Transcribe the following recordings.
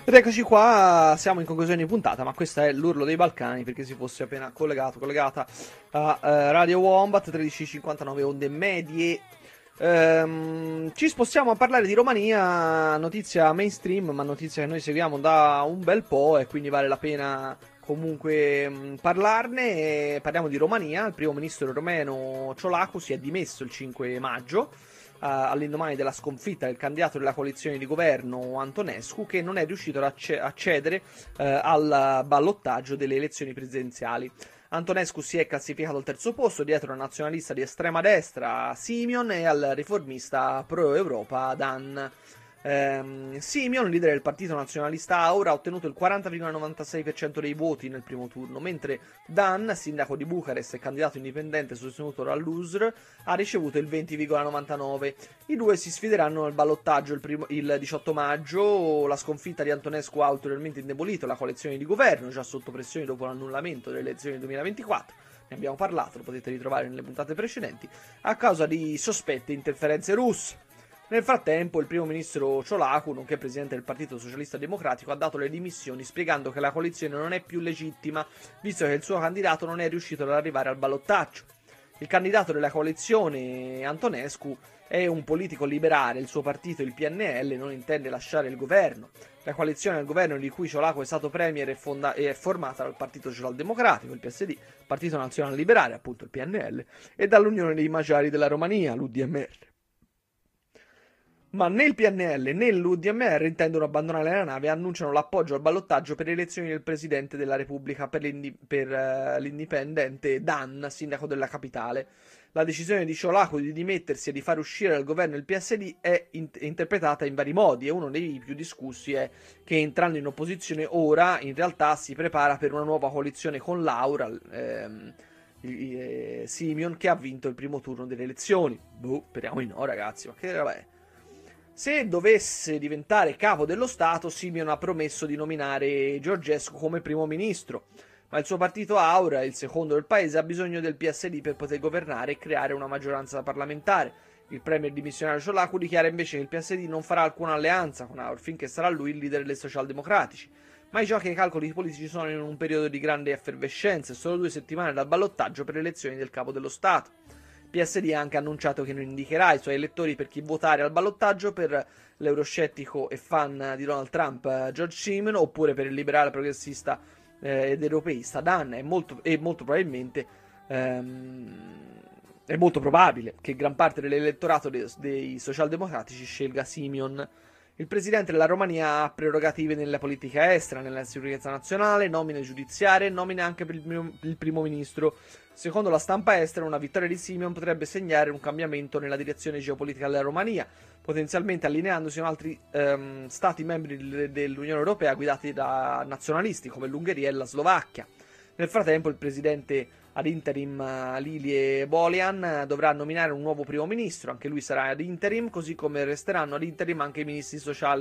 Ed eccoci qua, siamo in conclusione di puntata, ma questo è l'Urlo dei Balcani, perché si fosse appena collegata a Radio Wombat, 1359 onde medie. Ci spostiamo a parlare di Romania, notizia mainstream, ma notizia che noi seguiamo da un bel po' e quindi vale la pena comunque parlarne. Parliamo di Romania. Il primo ministro romeno Ciolacu si è dimesso il 5 maggio. All'indomani della sconfitta del candidato della coalizione di governo Antonescu, che non è riuscito ad accedere al ballottaggio delle elezioni presidenziali. Antonescu si è classificato al terzo posto dietro al nazionalista di estrema destra Simeon e al riformista pro-Europa Dan. Simeon, leader del partito nazionalista Aura, ha ottenuto il 40,96% dei voti nel primo turno, mentre Dan, sindaco di Bucarest e candidato indipendente sostenuto dall'USR, ha ricevuto il 20,99%. I due si sfideranno nel ballottaggio il 18 maggio. La sconfitta di Antonescu ha ulteriormente indebolito la coalizione di governo, già sotto pressione dopo l'annullamento delle elezioni 2024. Ne abbiamo parlato, lo potete ritrovare nelle puntate precedenti, a causa di sospette interferenze russe. Nel frattempo, il primo ministro Ciolacu, nonché presidente del Partito Socialista Democratico, ha dato le dimissioni spiegando che la coalizione non è più legittima, visto che il suo candidato non è riuscito ad arrivare al ballottaggio. Il candidato della coalizione, Antonescu, è un politico liberale, il suo partito, il PNL, non intende lasciare il governo. La coalizione al governo di cui Ciolacu è stato premier è formata dal Partito Socialdemocratico, il PSD, Partito Nazionale Liberale, appunto il PNL, e dall'Unione dei Magiari della Romania, l'UDMR. Ma né il PNL né l'UDMR intendono abbandonare la nave e annunciano l'appoggio al ballottaggio per le elezioni del Presidente della Repubblica per l'indipendente Dan, sindaco della capitale. La decisione di Ciolacu di dimettersi e di far uscire dal governo il PSD è interpretata in vari modi, e uno dei più discussi è che, entrando in opposizione ora, in realtà si prepara per una nuova coalizione con Laura, Simeon, che ha vinto il primo turno delle elezioni. Speriamo di no, ragazzi, ma che roba è? Se dovesse diventare capo dello Stato, Simeon ha promesso di nominare Georgescu come primo ministro, ma il suo partito Aura, il secondo del paese, ha bisogno del PSD per poter governare e creare una maggioranza parlamentare. Il premier dimissionario Ciolacu dichiara invece che il PSD non farà alcuna alleanza con Aura finché sarà lui il leader dei socialdemocratici. Ma i giochi e i calcoli politici sono in un periodo di grande effervescenza e solo 2 settimane dal ballottaggio per le elezioni del capo dello Stato. PSD ha anche annunciato che non indicherà i suoi elettori per chi votare al ballottaggio per l'euroscettico e fan di Donald Trump George Simeon, oppure per il liberale progressista ed europeista Dan. È molto probabilmente è molto probabile che gran parte dell'elettorato dei socialdemocratici scelga Simeon. Il presidente della Romania ha prerogative nella politica estera, nella sicurezza nazionale, nomine giudiziarie e nomine anche per il primo ministro. Secondo la stampa estera, una vittoria di Simeon potrebbe segnare un cambiamento nella direzione geopolitica della Romania, potenzialmente allineandosi con altri stati membri dell'Unione Europea guidati da nazionalisti come l'Ungheria e la Slovacchia. Nel frattempo, il presidente ad interim Lilie Bolian dovrà nominare un nuovo primo ministro, anche lui sarà ad interim, così come resteranno ad interim anche i ministri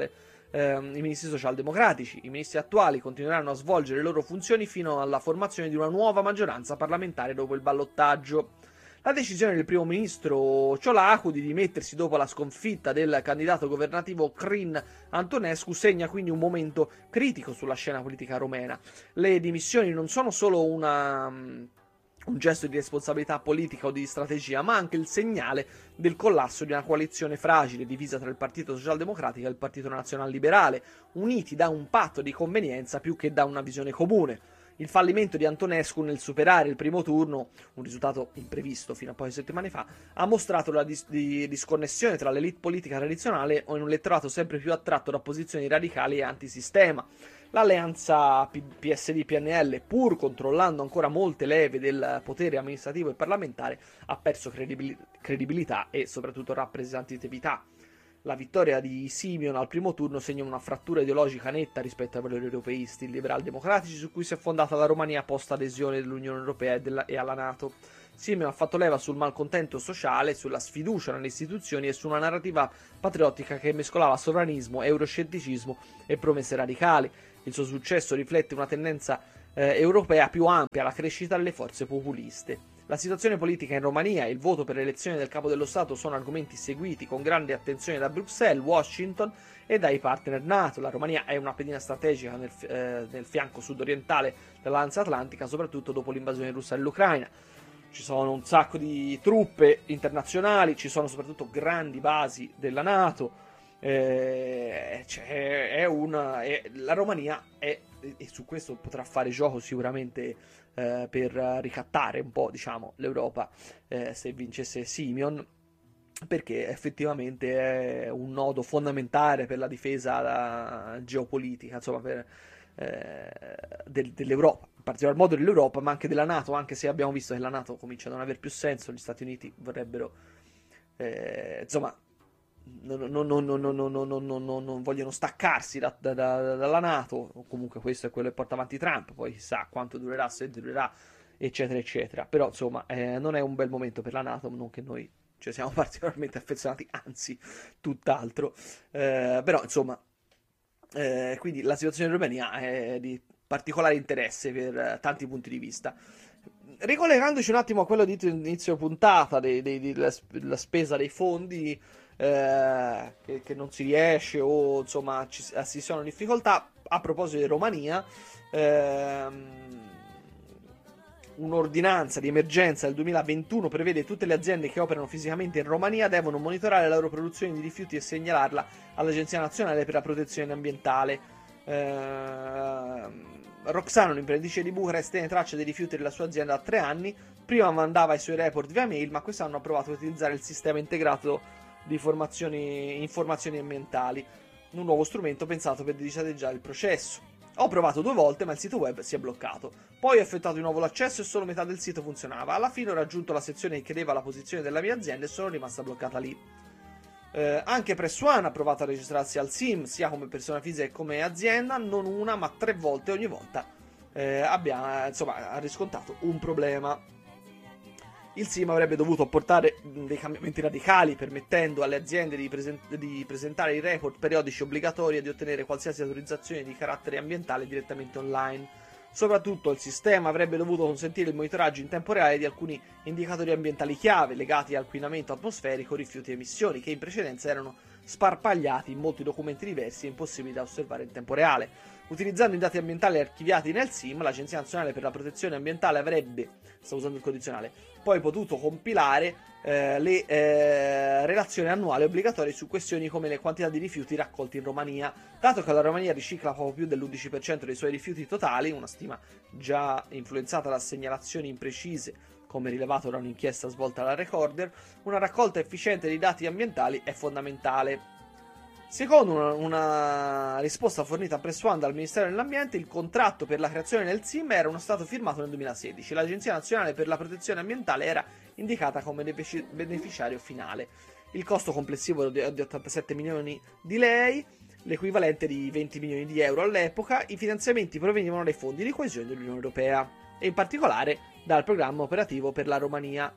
socialdemocratici. I ministri attuali continueranno a svolgere le loro funzioni fino alla formazione di una nuova maggioranza parlamentare dopo il ballottaggio. La decisione del primo ministro Ciolacu di dimettersi dopo la sconfitta del candidato governativo Crin Antonescu segna quindi un momento critico sulla scena politica romena. Le dimissioni non sono solo un gesto di responsabilità politica o di strategia, ma anche il segnale del collasso di una coalizione fragile, divisa tra il Partito Socialdemocratico e il Partito Nazionale Liberale, uniti da un patto di convenienza più che da una visione comune. Il fallimento di Antonescu nel superare il primo turno, un risultato imprevisto fino a poche settimane fa, ha mostrato la disconnessione tra l'elite politica tradizionale e un elettorato sempre più attratto da posizioni radicali e antisistema. L'alleanza PSD-PNL, pur controllando ancora molte leve del potere amministrativo e parlamentare, ha perso credibilità e soprattutto rappresentatività. La vittoria di Simeon al primo turno segna una frattura ideologica netta rispetto ai valori europeisti liberal-democratici su cui si è fondata la Romania post adesione dell'Unione Europea e alla NATO. Simeon ha fatto leva sul malcontento sociale, sulla sfiducia nelle istituzioni e su una narrativa patriottica che mescolava sovranismo, euroscetticismo e promesse radicali. Il suo successo riflette una tendenza europea più ampia alla crescita delle forze populiste. La situazione politica in Romania e il voto per l'elezione del capo dello Stato sono argomenti seguiti con grande attenzione da Bruxelles, Washington e dai partner NATO. La Romania è una pedina strategica nel fianco sud-orientale dell'Alleanza Atlantica, soprattutto dopo l'invasione russa dell'Ucraina. Ci sono un sacco di truppe internazionali, ci sono soprattutto grandi basi della NATO. La Romania è, e su questo potrà fare gioco sicuramente per ricattare un po', diciamo, l'Europa se vincesse Simeon, perché effettivamente è un nodo fondamentale per la difesa geopolitica, insomma, dell'Europa, in particolar modo dell'Europa, ma anche della NATO, anche se abbiamo visto che la NATO comincia a non aver più senso, gli Stati Uniti vorrebbero, insomma, non vogliono staccarsi dalla NATO, o comunque questo è quello che porta avanti Trump, poi chissà quanto durerà, se durerà, eccetera, eccetera. Però, insomma, non è un bel momento per la NATO, non che noi ci siamo particolarmente affezionati, anzi, tutt'altro. Però, insomma, quindi la situazione in Romania è di particolare interesse per tanti punti di vista. Ricollegandoci un attimo a quello di inizio puntata, della spesa dei fondi, che non si riesce o insomma si sono difficoltà. A proposito di Romania, un'ordinanza di emergenza del 2021 prevede che tutte le aziende che operano fisicamente in Romania devono monitorare la loro produzione di rifiuti e segnalarla all'Agenzia Nazionale per la Protezione Ambientale. Roxana, un'imprenditrice di Bucarest, tiene traccia dei rifiuti della sua azienda da 3 anni. Prima mandava i suoi report via mail, ma quest'anno ha provato a utilizzare il sistema integrato di informazioni ambientali, un nuovo strumento pensato per digitalizzare il processo. Ho provato 2 volte, ma il sito web si è bloccato. Poi ho effettuato di nuovo l'accesso e solo metà del sito funzionava. Alla fine ho raggiunto la sezione che chiedeva la posizione della mia azienda e sono rimasta bloccata lì. Anche Press One ha provato a registrarsi al SIM, sia come persona fisica che come azienda, non una ma 3 volte, ogni volta ha riscontrato un problema. Il SIM avrebbe dovuto apportare dei cambiamenti radicali, permettendo alle aziende di presentare i report periodici obbligatori e di ottenere qualsiasi autorizzazione di carattere ambientale direttamente online. Soprattutto il sistema avrebbe dovuto consentire il monitoraggio in tempo reale di alcuni indicatori ambientali chiave legati al inquinamento atmosferico, rifiuti e emissioni, che in precedenza erano sparpagliati in molti documenti diversi e impossibili da osservare in tempo reale. Utilizzando i dati ambientali archiviati nel SIM, l'Agenzia Nazionale per la Protezione Ambientale avrebbe, sto usando il condizionale, poi potuto compilare le relazioni annuali obbligatorie su questioni come le quantità di rifiuti raccolti in Romania. Dato che la Romania ricicla poco più dell'11% dei suoi rifiuti totali, una stima già influenzata da segnalazioni imprecise, come rilevato da un'inchiesta svolta dalla Recorder, una raccolta efficiente dei dati ambientali è fondamentale. Secondo una risposta fornita a Press One dal Ministero dell'Ambiente, il contratto per la creazione del SIM era stato firmato nel 2016. L'Agenzia Nazionale per la Protezione Ambientale era indicata come beneficiario finale. Il costo complessivo è di 87 milioni di lei, l'equivalente di 20 milioni di euro all'epoca. I finanziamenti provenivano dai fondi di coesione dell'Unione Europea e in particolare dal programma operativo per la Romania.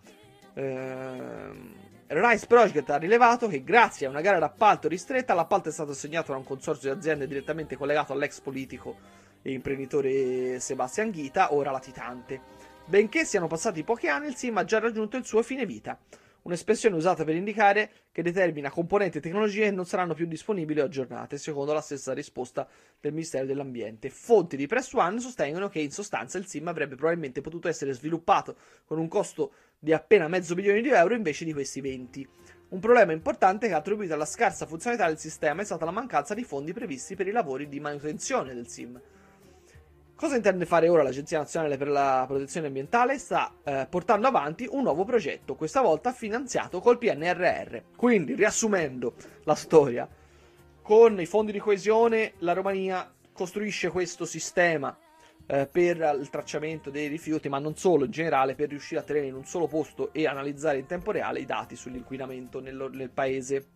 Rice Project ha rilevato che grazie a una gara d'appalto ristretta l'appalto è stato assegnato da un consorzio di aziende direttamente collegato all'ex politico e imprenditore Sebastian Ghita, ora latitante. Benché siano passati pochi anni, il SIM ha già raggiunto il suo fine vita, un'espressione usata per indicare che determina componenti e tecnologie che non saranno più disponibili o aggiornate, secondo la stessa risposta del Ministero dell'Ambiente. Fonti di Press One sostengono che in sostanza il SIM avrebbe probabilmente potuto essere sviluppato con un costo di appena $500 milioni invece di questi 20. Un problema importante che ha attribuito alla scarsa funzionalità del sistema è stata la mancanza di fondi previsti per i lavori di manutenzione del SIM. Cosa intende fare ora l'Agenzia Nazionale per la Protezione Ambientale? Sta portando avanti un nuovo progetto, questa volta finanziato col PNRR. Quindi, riassumendo la storia, con i fondi di coesione la Romania costruisce questo sistema per il tracciamento dei rifiuti, ma non solo, in generale, per riuscire a tenere in un solo posto e analizzare in tempo reale i dati sull'inquinamento nel paese.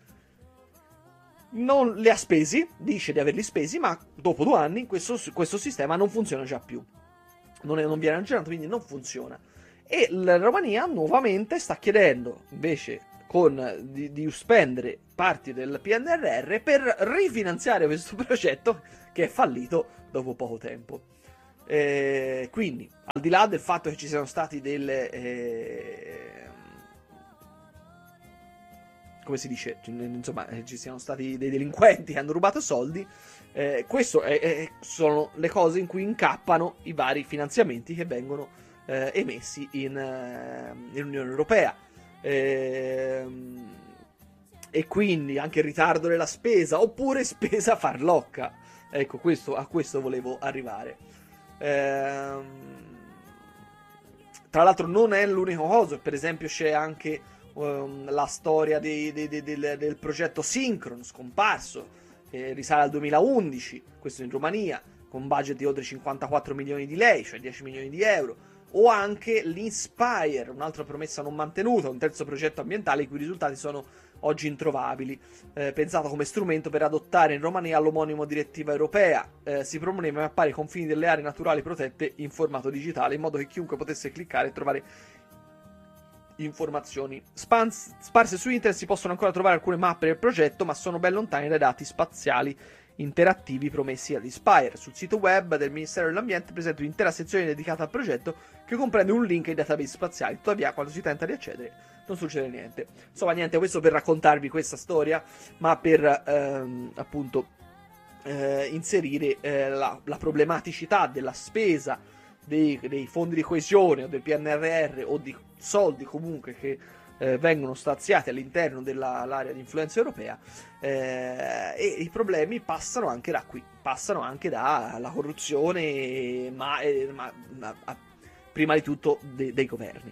Non li ha spesi, dice di averli spesi, ma dopo 2 anni questo sistema non funziona già più. Non viene aggiornato, quindi non funziona. E la Romania nuovamente sta chiedendo, invece, di spendere parti del PNRR per rifinanziare questo progetto che è fallito dopo poco tempo. Quindi, al di là del fatto che ci siano stati come si dice, insomma, ci siano stati dei delinquenti che hanno rubato soldi, questo sono le cose in cui incappano i vari finanziamenti che vengono emessi in Unione Europea. E quindi anche il ritardo della spesa, oppure spesa farlocca. Ecco, a questo volevo arrivare. Tra l'altro non è l'unico coso, per esempio c'è anche la storia del progetto Synchron, scomparso, che risale al 2011, questo in Romania, con un budget di oltre 54 milioni di lei, cioè 10 milioni di euro, o anche l'Inspire, un'altra promessa non mantenuta, un terzo progetto ambientale i cui risultati sono oggi introvabili, pensato come strumento per adottare in Romania l'omonimo direttiva europea. Si proponeva mappare i confini delle aree naturali protette in formato digitale, in modo che chiunque potesse cliccare e trovare informazioni. Sparse su internet si possono ancora trovare alcune mappe del progetto, ma sono ben lontane dai dati spaziali interattivi promessi all'Inspire. Sul sito web del Ministero dell'Ambiente è presente un'intera sezione dedicata al progetto che comprende un link ai database spaziali. Tuttavia, quando si tenta di accedere, non succede niente. Insomma, niente, questo per raccontarvi questa storia, ma per appunto inserire la problematicità della spesa dei fondi di coesione o del PNRR o di soldi comunque che vengono staziati all'interno dell'area di influenza europea, e i problemi passano anche da qui, passano anche dalla corruzione, ma prima di tutto dei governi,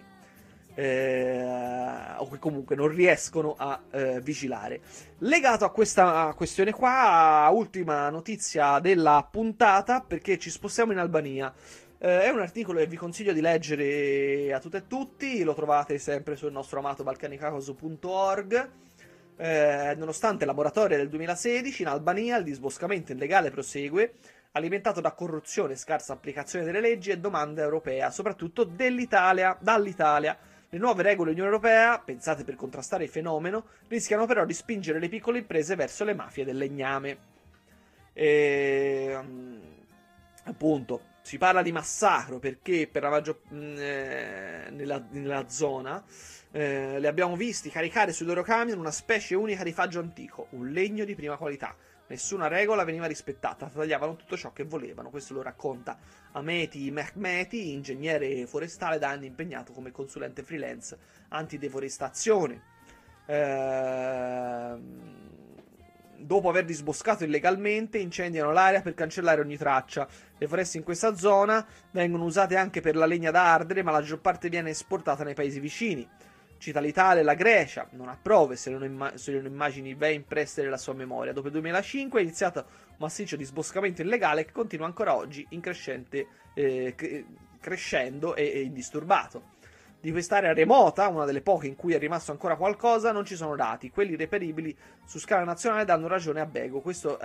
o che comunque non riescono a vigilare. Legato a questa questione qua, ultima notizia della puntata, perché ci spostiamo in Albania. È un articolo che vi consiglio di leggere a tutte e tutti, lo trovate sempre sul nostro amato balcanicacoso.org. Nonostante la moratoria del 2016, in Albania il disboscamento illegale prosegue, alimentato da corruzione, scarsa applicazione delle leggi e domanda europea, soprattutto dall'Italia. Le nuove regole dell'Unione Europea, pensate per contrastare il fenomeno, rischiano però di spingere le piccole imprese verso le mafie del legname. Appunto, si parla di massacro perché per nella zona li abbiamo visti caricare sui loro camion una specie unica di faggio antico, un legno di prima qualità. Nessuna regola veniva rispettata, tagliavano tutto ciò che volevano. Questo lo racconta Ameti Mehmeti, ingegnere forestale da anni impegnato come consulente freelance antideforestazione. Dopo aver disboscato illegalmente, incendiano l'area per cancellare ogni traccia. Le foreste in questa zona vengono usate anche per la legna da ardere, ma la maggior parte viene esportata nei paesi vicini. Cita l'Italia e la Grecia, non ha prove se non immagini ben impresse nella sua memoria. Dopo il 2005 è iniziato un massiccio disboscamento illegale che continua ancora oggi in crescendo e indisturbato. Di quest'area remota, una delle poche in cui è rimasto ancora qualcosa, non ci sono dati. Quelli reperibili su scala nazionale danno ragione a Bego. Questo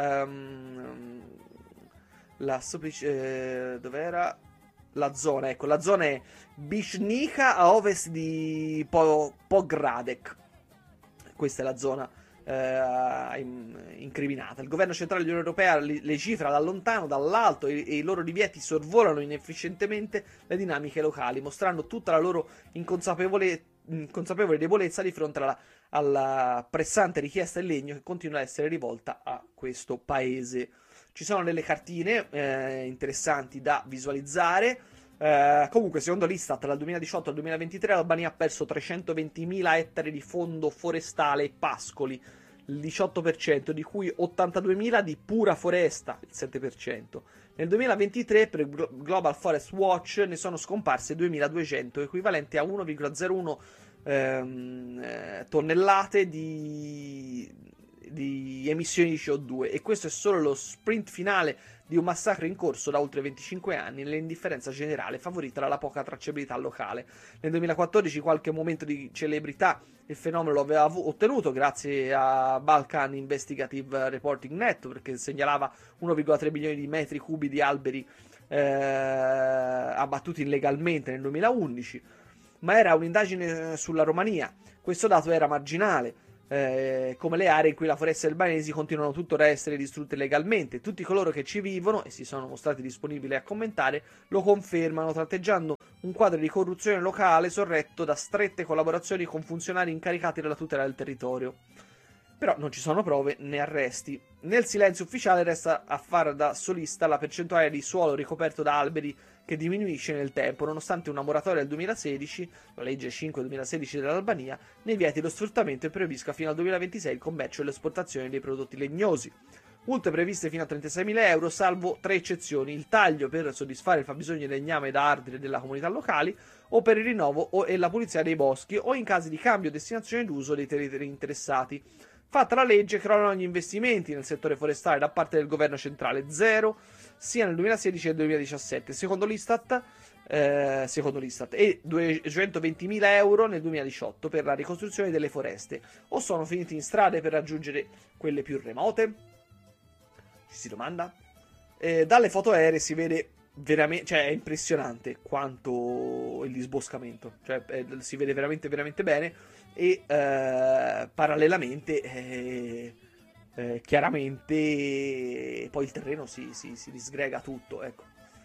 dov'era? La zona, ecco, la zona è Bišnica a ovest di Pogradec. Questa è la zona incriminata. Il governo centrale dell'Unione Europea legifera da lontano, dall'alto, e i loro divieti sorvolano inefficientemente le dinamiche locali, mostrando tutta la loro inconsapevole debolezza di fronte alla pressante richiesta in legno che continua a essere rivolta a questo paese. Ci sono delle cartine interessanti da visualizzare. Comunque, secondo l'Istat, dal 2018 al 2023 l'Albania ha perso 320.000 ettari di fondo forestale e pascoli, il 18%, di cui 82.000 di pura foresta, il 7%. Nel 2023, per Global Forest Watch, ne sono scomparse 2.200, equivalenti a 1,01 tonnellate di emissioni di CO2, e questo è solo lo sprint finale di un massacro in corso da oltre 25 anni nell'indifferenza generale favorita dalla poca tracciabilità locale. Nel 2014 qualche momento di celebrità il fenomeno lo aveva ottenuto grazie a Balkan Investigative Reporting Network, che segnalava 1,3 milioni di metri cubi di alberi abbattuti illegalmente nel 2011, ma era un'indagine sulla Romania. Questo dato era marginale. come le aree in cui la foresta albanesi continuano tuttora a essere distrutte legalmente. Tutti coloro che ci vivono, e si sono mostrati disponibili a commentare, lo confermano, tratteggiando un quadro di corruzione locale sorretto da strette collaborazioni con funzionari incaricati della tutela del territorio. Però non ci sono prove né arresti. Nel silenzio ufficiale resta a far da solista la percentuale di suolo ricoperto da alberi che diminuisce nel tempo, nonostante una moratoria del 2016, la legge 5/2016 dell'Albania, ne vieti lo sfruttamento e proibisca fino al 2026 il commercio e l'esportazione dei prodotti legnosi. Multe previste fino a 36.000 euro, salvo 3 eccezioni: il taglio per soddisfare il fabbisogno di legname da ardere della comunità locali, o per il rinnovo e la pulizia dei boschi, o in casi di cambio o destinazione d'uso dei territori interessati. Fatta la legge, crollano gli investimenti nel settore forestale da parte del governo centrale, zero sia nel 2016 che nel 2017, secondo l'Istat, e 220.000 euro nel 2018 per la ricostruzione delle foreste, o sono finiti in strade per raggiungere quelle più remote? Ci si domanda. Dalle foto aeree si vede veramente, cioè è impressionante quanto il disboscamento, cioè si vede veramente veramente bene, e parallelamente chiaramente poi il terreno si disgrega tutto, ecco.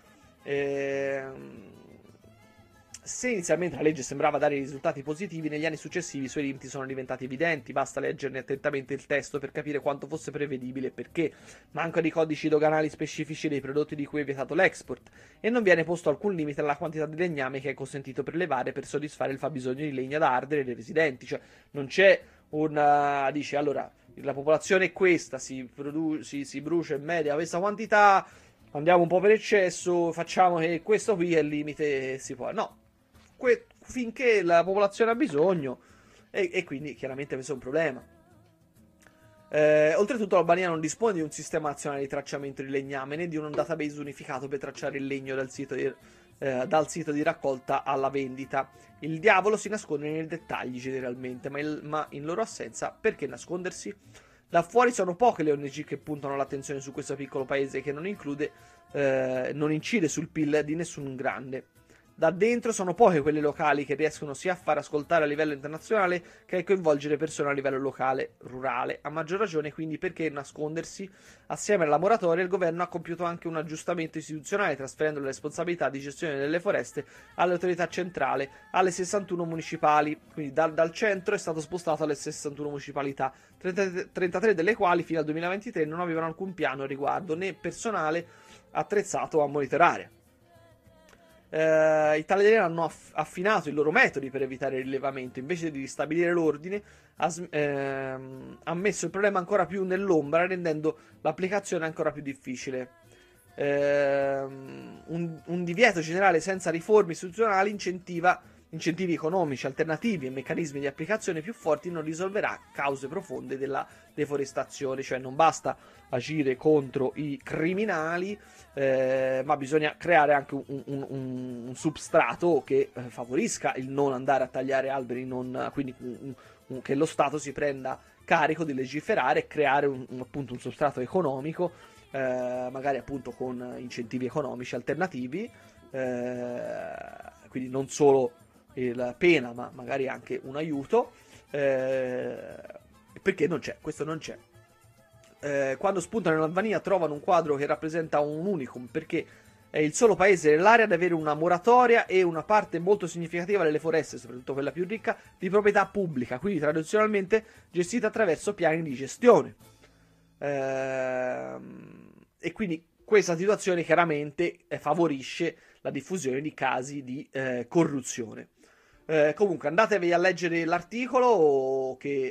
Se inizialmente la legge sembrava dare risultati positivi, negli anni successivi i suoi limiti sono diventati evidenti. Basta leggerne attentamente il testo per capire quanto fosse prevedibile e perché. Manca di codici doganali specifici dei prodotti di cui è vietato l'export, e non viene posto alcun limite alla quantità di legname che è consentito prelevare per soddisfare il fabbisogno di legna da ardere dei residenti. Cioè non c'è una... dice allora la popolazione è questa, si brucia in media questa quantità, andiamo un po' per eccesso, facciamo che questo qui è il limite, si può. No, finché la popolazione ha bisogno, e quindi chiaramente questo è un problema. Oltretutto l'Albania non dispone di un sistema nazionale di tracciamento di legname né di un database unificato per tracciare il legno dal sito di raccolta alla vendita. Il diavolo si nasconde nei dettagli generalmente, ma in loro assenza perché nascondersi? Da fuori sono poche le ONG che puntano l'attenzione su questo piccolo paese che non incide sul PIL di nessun grande. Da dentro sono poche quelle locali che riescono sia a far ascoltare a livello internazionale che a coinvolgere persone a livello locale, rurale. A maggior ragione quindi perché nascondersi? Assieme alla moratoria il governo ha compiuto anche un aggiustamento istituzionale, trasferendo la responsabilità di gestione delle foreste alle autorità centrali, alle 61 municipali, quindi dal centro è stato spostato alle 61 municipalità, 33 delle quali fino al 2023 non avevano alcun piano a riguardo né personale attrezzato a monitorare. I italiani hanno affinato i loro metodi per evitare il rilevamento. Invece di ristabilire l'ordine, ha messo il problema ancora più nell'ombra, rendendo l'applicazione ancora più difficile. Un divieto generale senza riforme istituzionali, incentivi economici alternativi e meccanismi di applicazione più forti non risolverà cause profonde della deforestazione. Cioè non basta agire contro i criminali, ma bisogna creare anche un substrato che favorisca il non andare a tagliare alberi, quindi che lo Stato si prenda carico di legiferare e creare appunto un substrato economico, magari appunto con incentivi economici alternativi, quindi non solo la pena ma magari anche un aiuto, perché non c'è, questo non c'è. Quando spuntano in Albania trovano un quadro che rappresenta un unicum, perché è il solo paese dell'area ad avere una moratoria e una parte molto significativa delle foreste, soprattutto quella più ricca, di proprietà pubblica, quindi tradizionalmente gestita attraverso piani di gestione. E quindi questa situazione chiaramente favorisce la diffusione di casi di corruzione. Comunque andatevi a leggere l'articolo che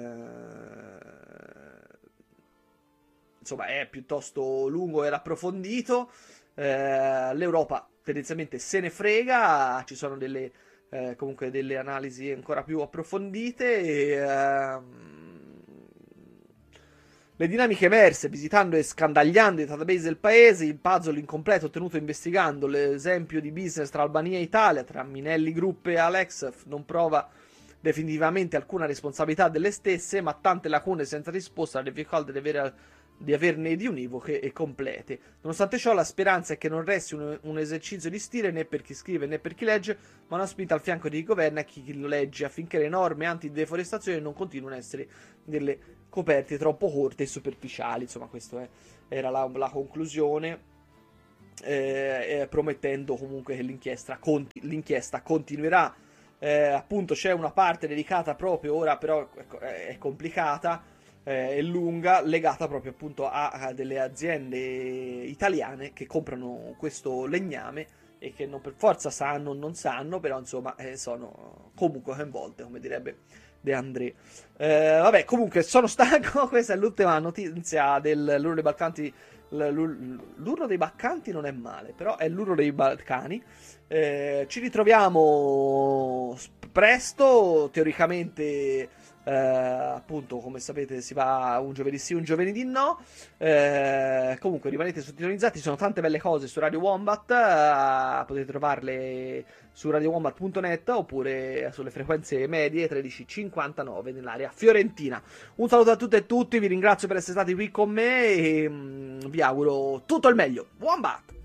insomma è piuttosto lungo e approfondito. L'Europa tendenzialmente se ne frega, ci sono comunque delle analisi ancora più approfondite, le dinamiche emerse visitando e scandagliando i database del paese, il puzzle incompleto ottenuto investigando l'esempio di business tra Albania e Italia, tra Minelli Group e Alex, non prova definitivamente alcuna responsabilità delle stesse, ma tante lacune senza risposta, la difficoltà di avere di averne di univoche e complete. Nonostante ciò, la speranza è che non resti un esercizio di stile né per chi scrive né per chi legge, ma una spinta al fianco di chi governa e chi lo legge, affinché le norme antideforestazione non continuino a essere delle coperte troppo corte e superficiali. Insomma, questa era la conclusione, promettendo comunque che l'inchiesta continuerà. Appunto c'è una parte dedicata proprio ora, però è complicata, è lunga, legata proprio appunto a delle aziende italiane che comprano questo legname e che non per forza sanno o non sanno, però insomma sono comunque coinvolte, come direbbe De André. Vabbè, comunque sono stanco. Questa è l'ultima notizia dell'Urlo dei Balcani. L'Urlo dei Balcani non è male, però è l'Urlo dei Balcani. Ci ritroviamo presto, teoricamente. Appunto, come sapete, si va un giovedì sì, un giovedì no. Comunque rimanete sintonizzati, ci sono tante belle cose su Radio Wombat. Potete trovarle su radiowombat.net oppure sulle frequenze medie 1359 nell'area fiorentina. Un saluto a tutte e tutti, vi ringrazio per essere stati qui con me e vi auguro tutto il meglio. Wombat!